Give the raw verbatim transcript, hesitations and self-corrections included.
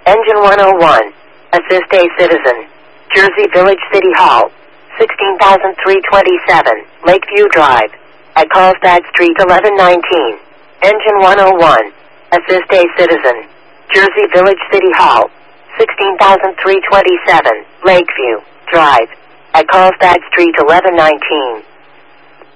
Engine one oh one. Assist a citizen. Jersey Village City Hall. sixteen thousand three hundred twenty-seven, Lakeview Drive. At Carlstadt Street eleven nineteen. Engine one oh one. Assist a citizen. Jersey Village City Hall. sixteen thousand three hundred twenty-seven, Lakeview Drive. At Carlstadt Street eleven nineteen.